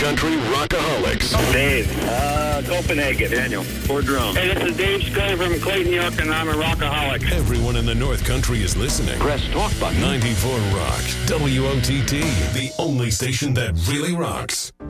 Country Rockaholics. Dave. Copenhagen. Daniel. Fort Drum. Hey, this is Dave Scully from Clayton, New York, and I'm a rockaholic. Everyone in the North Country is listening. Press talk button. 94 Rock. WOTT, the only station that really rocks.